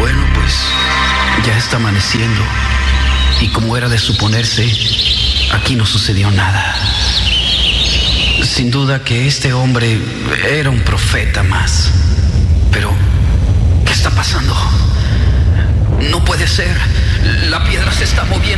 Bueno, pues ya está amaneciendo. Y como era de suponerse, aquí no sucedió nada. Sin duda que este hombre era un profeta más. Pero, ¿qué está pasando? No puede ser. La piedra se está moviendo.